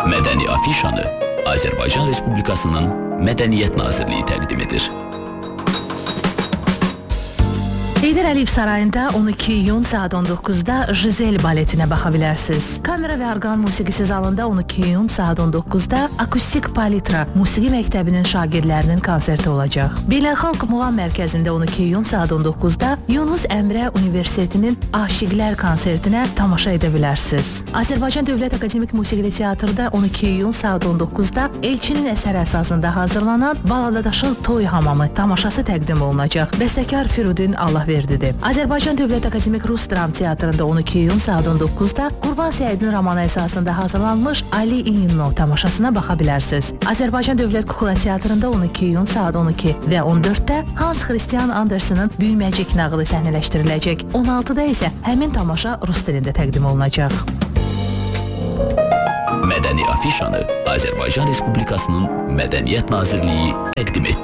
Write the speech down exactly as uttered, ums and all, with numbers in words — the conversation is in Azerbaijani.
Mədəni afişanı Azərbaycan Respublikasının Mədəniyyət Nazirliyi təqdim edir. Heydər Əliyev Sarayında on iki iyun saat on doqquzda Jizel baletinə baxa bilərsiniz. Kamera və orqan musiqisi zalında on iki iyun saat on doqquzda Akustik Palitra musiqi məktəbinin şagirdlərinin konserti olacaq. Beynəlxalq Muğam Mərkəzində on iki iyun saat on doqquzda Yunus Əmrə Universitetinin Aşiqlər konsertinə tamaşa edə bilərsiniz. Azərbaycan Dövlət Akademik Musiqili Teatrda on iki iyun saat on doqquzda Elçinin əsəri əsasında hazırlanan Baladadaşın Toy Hamamı tamaşası təqdim olunacaq. Bəstəkar Firudin Allahverdidir. Azərbaycan Dövlət Akademik Rus Dram Teatrında on iki iyun saat on doqquzda Qurban Səidin romanı əsasında hazırlanmış Ali İnno tamaşasına baxa bilərsiniz. Azərbaycan Dövlət Kukla Teatrında on iki iyun saat on iki və on dörddə Hans Christian Andersen'ın Düyməcik nağılı səhnələşdiriləcək. on altıda isə həmin tamaşa Rus dilində təqdim olunacaq. Mədəni afişanı Azərbaycan Respublikasının Mədəniyyət Nazirliyi təqdim etdi.